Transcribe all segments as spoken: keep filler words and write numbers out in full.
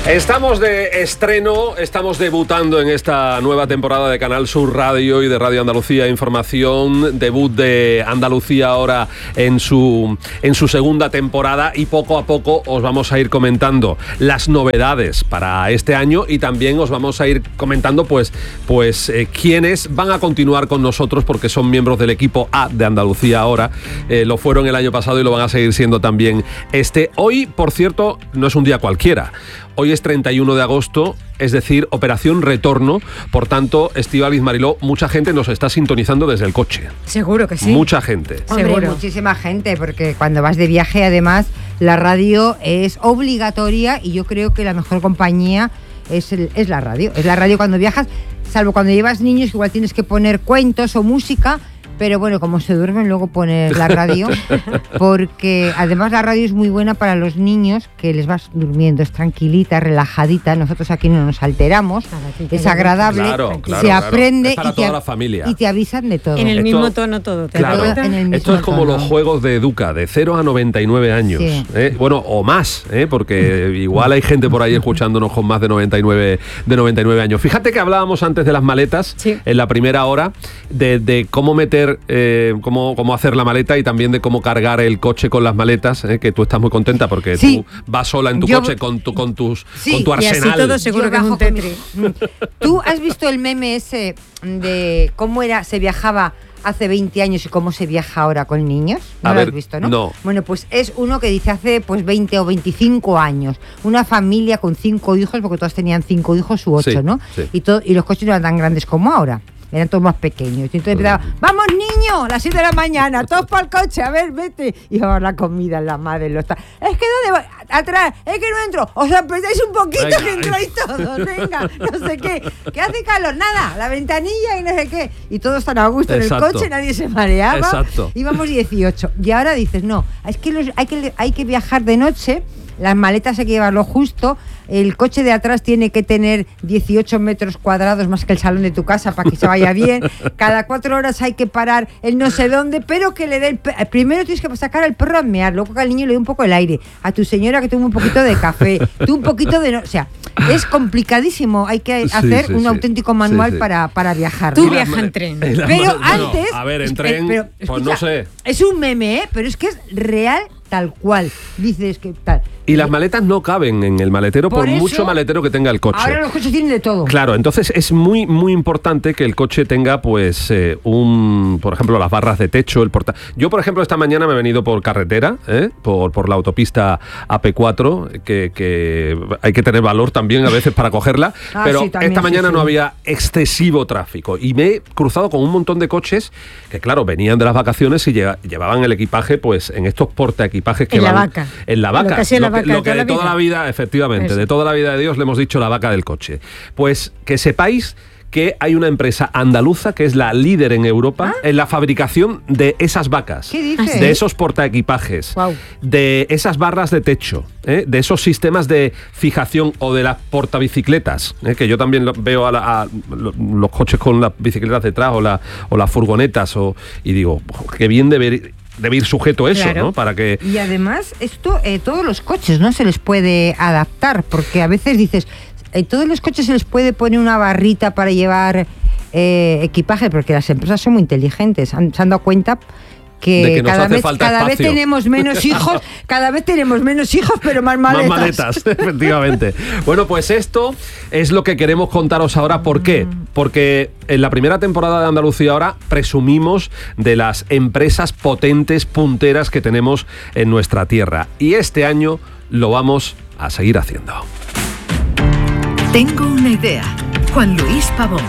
Estamos de estreno, estamos debutando en esta nueva temporada de Canal Sur Radio y de Radio Andalucía Información, debut de Andalucía ahora en su, en su segunda temporada, y poco a poco os vamos a ir comentando las novedades para este año, y también os vamos a ir comentando pues, pues eh, quiénes van a continuar con nosotros, porque son miembros del equipo A de Andalucía ahora, eh, lo fueron el año pasado y lo van a seguir siendo también este. Hoy, por cierto, no es un día cualquiera. Hoy es treinta y uno de agosto, es decir, Operación Retorno. Por tanto, Estíbaliz, Mariló, mucha gente nos está sintonizando desde el coche. Seguro que sí. Mucha gente. Hombre, Seguro. muchísima gente, porque cuando vas de viaje, además, la radio es obligatoria, y yo creo que la mejor compañía es, el, es la radio. Es la radio cuando viajas, salvo cuando llevas niños, igual tienes que poner cuentos o música. Pero bueno, como se duermen, luego pones la radio, porque además la radio es muy buena para los niños, que les vas durmiendo, es tranquilita, relajadita. Nosotros aquí no nos alteramos, es agradable, claro, claro, se claro. aprende Es para y, toda te, la familia. y te avisan de todo. En el Esto- mismo tono todo. ¿te Claro. das cuenta? En el mismo Esto es como tono. los juegos de Educa, de cero a noventa y nueve años. Sí. ¿eh? Bueno, o más, ¿eh? Porque igual hay gente por ahí escuchándonos con más de noventa y nueve, de noventa y nueve años. Fíjate que hablábamos antes de las maletas, Sí. en la primera hora, de, de cómo meter, eh, cómo, cómo hacer la maleta, y también de cómo cargar el coche con las maletas, ¿eh? Que tú estás muy contenta porque Sí. tú vas sola en tu Yo- coche con tu, con tus, Sí, con tu y así arsenal. todo seguro Yo que es un bajo con mi- Tetris. ¿Tú has visto el meme ese de cómo era, se viajaba hace veinte años y cómo se viaja ahora con niños? No A lo ver, has visto, ¿no? no. Bueno, pues es uno que dice hace pues veinte o veinticinco años. Una familia con cinco hijos, porque todos tenían cinco hijos u ocho, Sí, ¿no? sí. Y, todo, y los coches no eran tan grandes como ahora. Eran todos más pequeños. Y entonces empezaba, ¡vamos niños! A las siete de la mañana, todos para el coche, a ver, vete. Y vamos la comida en la madre. Los ta- es que ¿dónde voy? Atrás, es que no entro. Os apretáis un poquito, Venga. que entráis todos. Venga, no sé qué. ¿Qué hace calor? Nada, la ventanilla y no sé qué. Y todos están a gusto en Exacto. el coche, nadie se mareaba. Exacto. Íbamos dieciocho. Y ahora dices, no, es que los- hay que hay que viajar de noche. Las maletas hay que llevarlo justo. El coche de atrás tiene que tener dieciocho metros cuadrados más que el salón de tu casa para que se vaya bien. Cada cuatro horas hay que parar el no sé dónde, pero que le dé el... pe- Primero tienes que sacar al perro a mear, luego que al niño le dé un poco el aire, a tu señora que tome un poquito de café, tú un poquito de... No, o sea, es complicadísimo. Hay que Sí, hacer sí, un sí. auténtico manual Sí, sí. para, para viajar. Tú ¿no? viaja en tren. Y las Pero maletas- bueno, antes... a ver, en es- tren, eh, pero, pues no escucha, sé. Es un meme, ¿eh? Pero es que es real tal cual. Dices que tal. Y las maletas no caben en el maletero, por, Por eso, mucho maletero que tenga el coche. Ahora los coches tienen de todo. Claro, entonces es muy muy importante que el coche tenga, pues, eh, un, por ejemplo, las barras de techo, el porta. Yo, por ejemplo, esta mañana me he venido por carretera, ¿eh? por, por la autopista A P cuatro, que, que hay que tener valor también a veces para cogerla, Ah, pero sí, también, esta sí, mañana sí. no había excesivo tráfico y me he cruzado con un montón de coches que, claro, venían de las vacaciones y lle- llevaban el equipaje, pues, en estos portaequipajes que En la van vaca. en la vaca, Lo que ha sido la Lo que- vaca de lo que toda de la toda vida. la vida, efectivamente, Eso. de toda la vida de Dios le hemos dicho la vaca del coche. Pues que sepáis que hay una empresa andaluza que es la líder en Europa en la fabricación de esas vacas, ¿Qué dices? de esos portaequipajes, Guau. de esas barras de techo, ¿eh? de esos sistemas de fijación o de las portabicicletas, ¿eh? que yo también lo- veo a, la- a lo- los coches con las bicicletas detrás o, la- o las furgonetas o, y digo, "Jo, qué bien debe ir, debe ir sujeto eso, Claro. ¿no? Para que... Y además, esto, eh, todos los coches no se les puede adaptar, porque a veces dices, en todos los coches se les puede poner una barrita para llevar eh, equipaje, porque las empresas son muy inteligentes, han- se han dado cuenta que, De que nos cada, hace vez, falta cada vez espacio. tenemos menos hijos, cada vez tenemos menos hijos, pero más maletas. Más maletas, efectivamente. Bueno, pues esto es lo que queremos contaros ahora. ¿Por qué? Porque en la primera temporada de Andalucía ahora presumimos de las empresas potentes, punteras que tenemos en nuestra tierra. Y este año lo vamos a seguir haciendo. Tengo una idea. Juan Luis Pavón.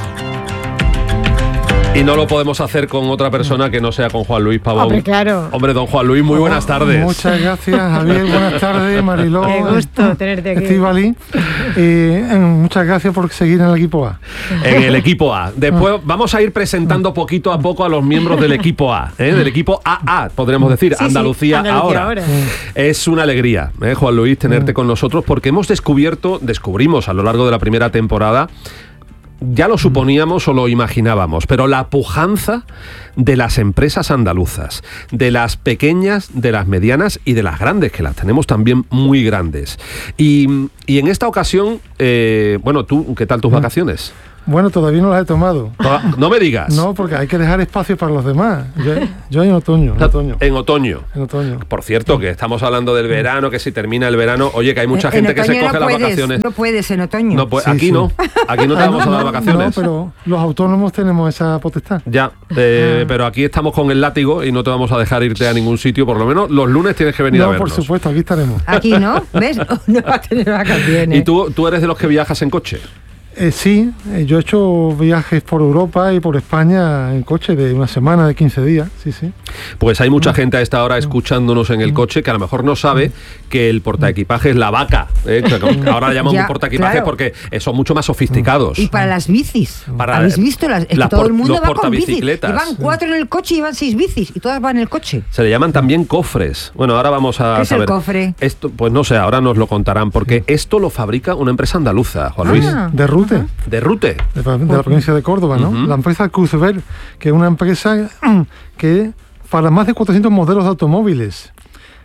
Y no lo podemos hacer con otra persona que no sea con Juan Luis Pavón. Hombre, claro. Hombre, don Juan Luis, muy buenas tardes. Muchas gracias, Javier. Buenas tardes, Mariló. Qué gusto tenerte aquí. Estíbaliz. Eh, eh, muchas gracias por seguir en el equipo A. En el equipo A. Después vamos a ir presentando poquito a poco a los miembros del equipo A, ¿eh? del equipo A A, podríamos decir, Sí, sí, Andalucía, Andalucía ahora. ahora. Es una alegría, ¿eh, Juan Luis, tenerte con nosotros, porque hemos descubierto, descubrimos a lo largo de la primera temporada ya lo suponíamos o lo imaginábamos, pero la pujanza de las empresas andaluzas, de las pequeñas, de las medianas y de las grandes, que las tenemos también muy grandes. Y, y en esta ocasión, eh, bueno, tú, ¿qué tal tus vacaciones? Bueno, todavía no las he tomado. No me digas. No, porque hay que dejar espacio para los demás. Yo, yo en otoño, en otoño. En otoño. En otoño. Por cierto, que estamos hablando del verano, que si termina el verano, oye, que hay mucha En gente que se coge no las puedes, vacaciones. No puedes en otoño. No, pues, Sí, aquí sí. no, aquí no te vamos a dar vacaciones. No, pero los autónomos tenemos esa potestad. Ya, eh, pero aquí estamos con el látigo y no te vamos a dejar irte a ningún sitio, por lo menos los lunes tienes que venir a No, vernos. por supuesto, aquí estaremos. Aquí no, ¿ves? No va a tener vacaciones. ¿Y tú, tú eres de los que viajas en coche? Eh, sí, eh, yo he hecho viajes por Europa y por España en coche de una semana, de quince días, sí, sí. Pues hay mucha gente a esta hora escuchándonos en el coche que a lo mejor no sabe que el portaequipaje es la vaca, ¿eh? Que ahora le llamamos Ya, portaequipaje claro. porque eh, son mucho más sofisticados. Y para las bicis. Para- ¿Habéis visto? Las, es que las todo por- el mundo los va con bicis. portabicicletas. Llevan cuatro en el coche y llevan seis bicis. Y todas van en el coche. Se le llaman también cofres. Bueno, ahora vamos a ¿Qué es el saber. cofre? Esto, pues no sé, ahora nos lo contarán, porque esto lo fabrica una empresa andaluza, Juan Luis. Ah. De Rute, De Rute. de, de la provincia de Córdoba, ¿no? Ujú. La empresa Cruzver, que es una empresa que para más de cuatrocientos modelos de automóviles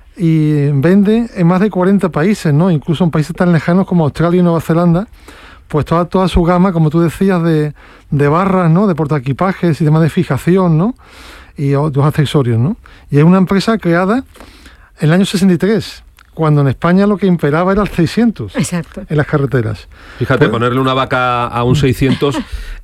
y vende en más de cuarenta países, ¿no? Incluso en países tan lejanos como Australia y Nueva Zelanda, pues toda, toda su gama, como tú decías, de, de barras, ¿no? De portaequipajes y demás de fijación, ¿no? Y otros accesorios, ¿no? Y es una empresa creada en el año sesenta y tres, cuando en España lo que imperaba era el seiscientos Exacto. en las carreteras. Fíjate, Pues- ponerle una vaca a un seiscientos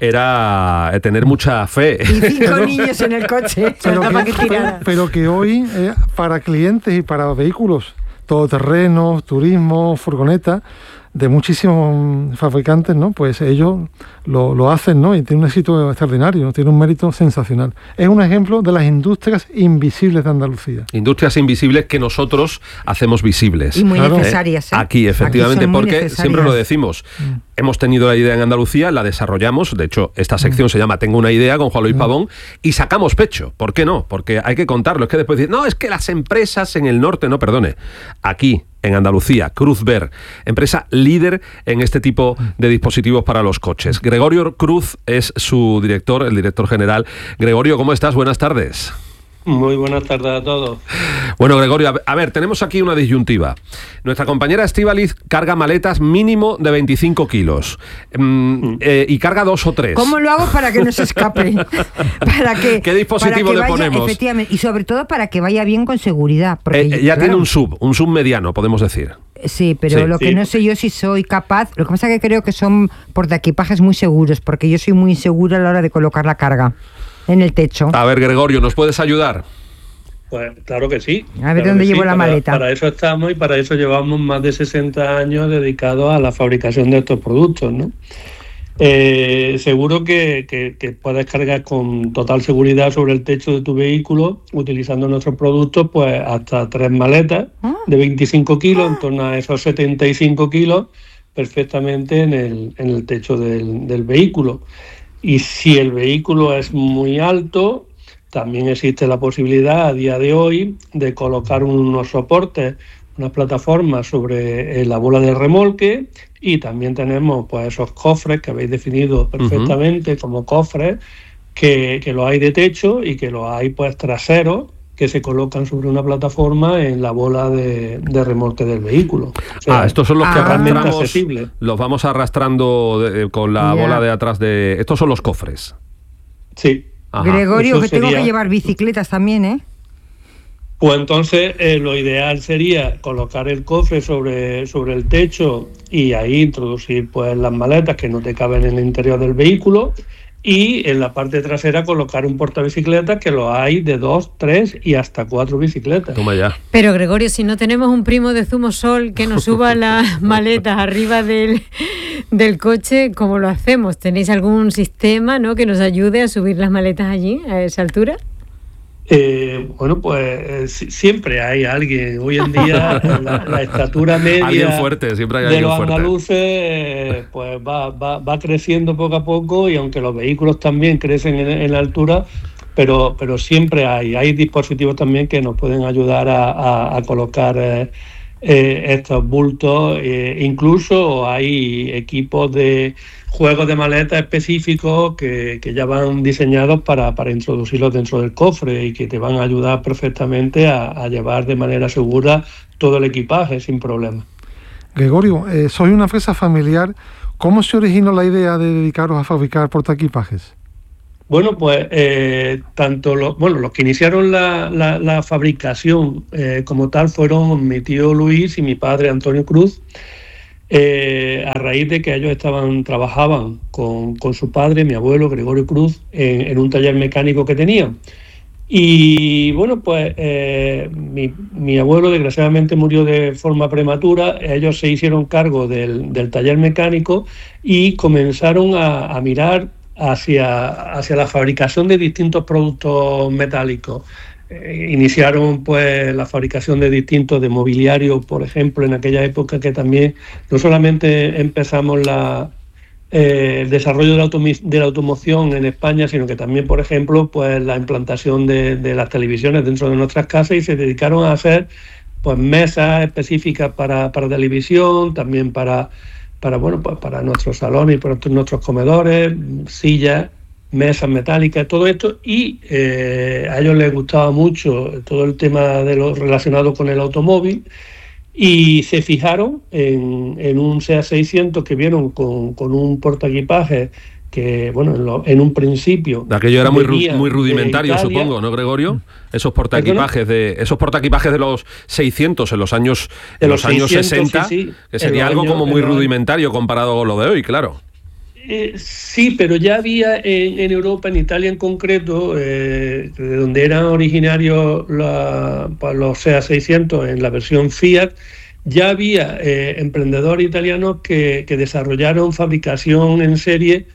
era eh, tener mucha fe. Y cinco niños en el coche. Pero Para que, que tirara. pero que hoy, eh, para clientes y para vehículos todoterrenos, turismo, furgonetas, de muchísimos fabricantes, ¿no? Pues ellos lo, lo hacen, ¿no? Y tiene un éxito extraordinario, tiene un mérito sensacional. Es un ejemplo de las industrias invisibles de Andalucía. Industrias invisibles que nosotros hacemos visibles. Y muy Claro. necesarias. ¿eh? Aquí, efectivamente, Aquí son muy porque necesarias. siempre lo decimos. Hemos tenido la idea en Andalucía, la desarrollamos. De hecho, esta sección se llama Tengo una idea con Juan Luis Pavón y sacamos pecho. ¿Por qué no? Porque hay que contarlo. Es que después dicen, no, es que las empresas en el norte, no, perdone. Aquí, en Andalucía, Cruzver, empresa líder en este tipo de dispositivos para los coches. Gregorio Cruz es su director, el director general. Gregorio, ¿cómo estás? Buenas tardes. Muy buenas tardes a todos. Bueno, Gregorio, a ver, a ver, tenemos aquí una disyuntiva. Nuestra compañera Estíbaliz carga maletas mínimo de veinticinco kilos mm, eh, y carga dos o tres. ¿Cómo lo hago para que no se escape? para que, ¿Qué dispositivo para que le vaya- ponemos? Efectivamente, y sobre todo para que vaya bien con seguridad. Porque Eh, yo- eh, ya claro, tiene un sub, un sub mediano, podemos decir. Sí, pero Sí. lo que Sí. no sé yo si soy capaz. Lo que pasa es que creo que son portaequipajes muy seguros, porque yo soy muy insegura a la hora de colocar la carga en el techo. A ver, Gregorio, ¿nos puedes ayudar? Pues claro que sí. A ver claro dónde que llevo sí. la Para- maleta. Para eso estamos y para eso llevamos más de sesenta años dedicados a la fabricación de estos productos, ¿no? Eh, seguro que, que- que puedes cargar con total seguridad sobre el techo de tu vehículo utilizando nuestros productos, pues hasta tres maletas Ah. de veinticinco kilos, en torno a esos setenta y cinco kilos, perfectamente en el, en el techo del, del vehículo. Y si el vehículo es muy alto, también existe la posibilidad a día de hoy de colocar unos soportes, unas plataformas sobre eh, la bola de remolque, y también tenemos pues esos cofres que habéis definido perfectamente como cofres, que, que los hay de techo y que los hay pues traseros que se colocan sobre una plataforma en la bola de, de remolque del vehículo. O sea, Ah, estos son los que ah, realmente arrastramos, accesible. los vamos arrastrando de- con la Ya. bola de atrás de... Estos son los cofres. Sí. Ajá. Gregorio, Eso que tengo sería- que llevar bicicletas también, ¿eh? Pues entonces eh, lo ideal sería colocar el cofre sobre, sobre el techo y ahí introducir pues las maletas que no te caben en el interior del vehículo, y en la parte trasera colocar un portabicicletas, que lo hay de dos, tres y hasta cuatro bicicletas. Toma ya. Pero Gregorio, si no tenemos un primo de Zumo Sol que nos suba las maletas arriba del, del coche, ¿cómo lo hacemos? ¿Tenéis algún sistema, ¿no?, que nos ayude a subir las maletas allí, a esa altura? Eh, bueno, pues eh, si- siempre hay alguien. Hoy en día eh, la, la estatura media Alguien fuerte, siempre hay de alguien los fuerte. andaluces eh, pues va, va, va creciendo poco a poco, y aunque los vehículos también crecen en, en la altura, pero, pero siempre hay, hay dispositivos también que nos pueden ayudar a, a- a colocar eh, eh, estos bultos. Eh, incluso hay equipos de juegos de maleta específicos que, que ya van diseñados para, para introducirlos dentro del cofre y que te van a ayudar perfectamente a, a llevar de manera segura todo el equipaje sin problema. Gregorio, eh, soy una empresa familiar. ¿Cómo se originó la idea de dedicaros a fabricar portaequipajes? Bueno, pues eh, tanto los, bueno, los que iniciaron la, la, la fabricación eh, como tal fueron mi tío Luis y mi padre Antonio Cruz, eh, a raíz de que ellos estaban trabajaban con, con su padre, mi abuelo Gregorio Cruz, en, en un taller mecánico que tenían. Y bueno, pues eh, mi, mi abuelo desgraciadamente murió de forma prematura. Ellos se hicieron cargo del, del taller mecánico y comenzaron a, a mirar hacia, hacia la fabricación de distintos productos metálicos. Eh, iniciaron pues la fabricación de distintos de mobiliario, por ejemplo, en aquella época que también no solamente empezamos la Eh, el desarrollo de la, automi- de la automoción en España, sino que también, por ejemplo, pues la implantación de, de las televisiones dentro de nuestras casas, y se dedicaron a hacer pues mesas específicas para, para televisión, también para, para, bueno, pues para nuestros salones y para nuestros comedores, sillas, mesas metálicas, todo esto, y eh, a ellos les gustaba mucho todo el tema de lo relacionado con el automóvil. Y se fijaron en, en un SEAT seiscientos que vieron con, con un portaequipaje que, bueno, en, lo, en un principio... Aquello era muy, ru- muy rudimentario, supongo, ¿no, Gregorio? Esos portaequipajes de esos portaequipajes de los seiscientos en los años, en los, los años sesenta, sí, sí. Que sería algo años, como muy rudimentario años. Comparado con lo de hoy, claro. Eh, sí, pero ya había en, en Europa, en Italia en concreto, eh, de donde eran originarios la, los SEAT seiscientos en la versión Fiat, ya había eh, emprendedores italianos que, que desarrollaron fabricación en serie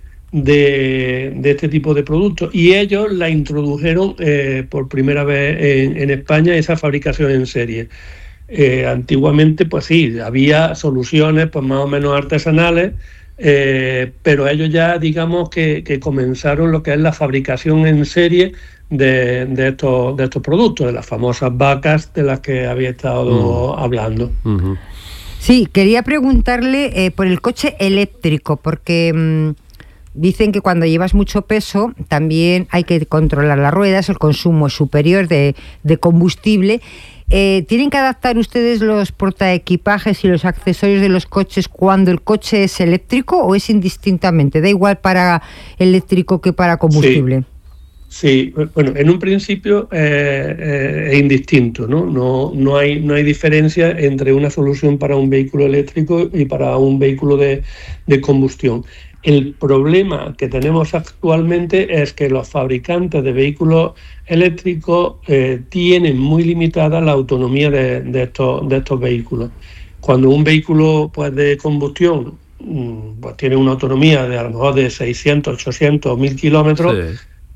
de, de este tipo de productos, y ellos la introdujeron eh, por primera vez en, en España, esa fabricación en serie. Eh, antiguamente, pues sí, había soluciones pues más o menos artesanales, Eh, pero ellos ya digamos que, que comenzaron lo que es la fabricación en serie de, de, estos, de estos productos, de las famosas vacas de las que había estado uh-huh. hablando. Uh-huh. Sí, quería preguntarle eh, por el coche eléctrico, porque mmm, dicen que cuando llevas mucho peso también hay que controlar las ruedas, el consumo es superior de, de combustible. Eh, ¿Tienen que adaptar ustedes los portaequipajes y los accesorios de los coches cuando el coche es eléctrico o es indistintamente? ¿Da igual para eléctrico que para combustible? Sí, sí. Bueno, en un principio eh, eh, es indistinto, ¿no? No, no hay, no hay diferencia entre una solución para un vehículo eléctrico y para un vehículo de, de combustión. El problema que tenemos actualmente es que los fabricantes de vehículos eléctricos eh, tienen muy limitada la autonomía de, de, estos, de estos vehículos. Cuando un vehículo pues, de combustión pues, tiene una autonomía de a lo mejor de seiscientos, ochocientos, mil kilómetros, sí.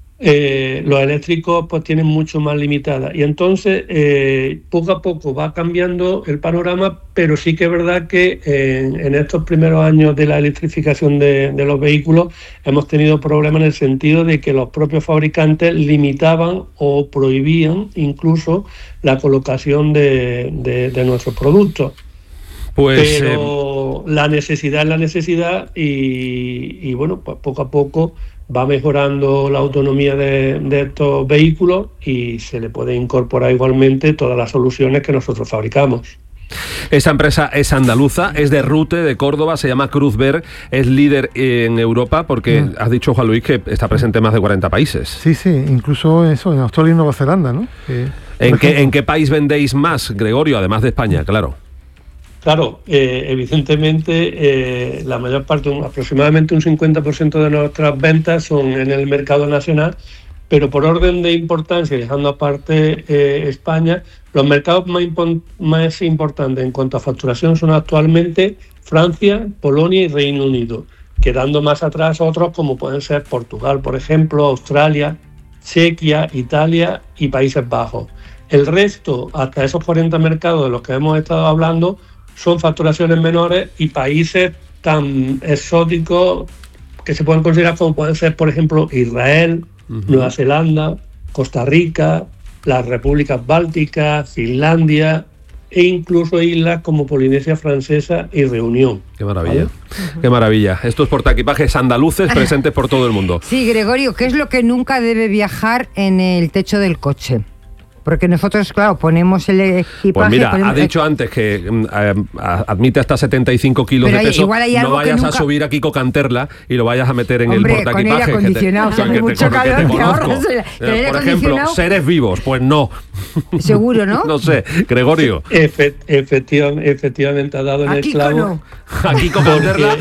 eh, los eléctricos pues, tienen mucho más limitada. Y entonces eh, poco a poco va cambiando el panorama, pero sí que es verdad que en, en estos primeros años de la electrificación de, de los vehículos hemos tenido problemas en el sentido de que los propios fabricantes limitaban o prohibían incluso la colocación de, de, de nuestros productos. Pues, pero eh... la necesidad es la necesidad y, y bueno, pues poco a poco va mejorando la autonomía de, de estos vehículos y se le puede incorporar igualmente todas las soluciones que nosotros fabricamos. Esta empresa es andaluza, es de Rute, de Córdoba, se llama Cruzver, es líder en Europa porque mm. has dicho, Juan Luis, que está presente en más de cuarenta países. Sí, sí, incluso eso, en Australia y Nueva Zelanda, ¿no? Que, ¿En, qué, ¿En qué país vendéis más, Gregorio, además de España, claro? Claro, eh, evidentemente eh, la mayor parte, un, aproximadamente un cincuenta por ciento de nuestras ventas son en el mercado nacional, pero por orden de importancia, dejando aparte eh, España, los mercados más, impo- más importantes en cuanto a facturación son actualmente Francia, Polonia y Reino Unido, quedando más atrás otros como pueden ser Portugal, por ejemplo, Australia, Chequia, Italia y Países Bajos. El resto, hasta esos cuarenta mercados de los que hemos estado hablando, son facturaciones menores y países tan exóticos que se pueden considerar como pueden ser, por ejemplo, Israel, uh-huh. Nueva Zelanda, Costa Rica, las repúblicas bálticas, Finlandia, e incluso islas como Polinesia Francesa y Reunión. Qué maravilla, ¿vale? Qué maravilla. Estos portaequipajes andaluces presentes por todo el mundo. Sí, Gregorio, ¿qué es lo que nunca debe viajar en el techo del coche? Porque nosotros, claro, ponemos el equipaje... Pues mira, ponemos... ha dicho antes que eh, admite hasta setenta y cinco kilos Pero de hay, peso. igual hay algo no vayas que nunca... a subir a Kiko Canterla y lo vayas a meter en Hombre, el portaequipaje. con aire acondicionado, que te, hace que mucho te, calor, que te que conozco. ahorras el- Eh, el aire Por ejemplo, acondicionado. seres vivos, pues no. Seguro, ¿no? No sé, Gregorio. Efe- efectiva- efectivamente ha dado en A el Kiko clavo. no. A Kiko Canterla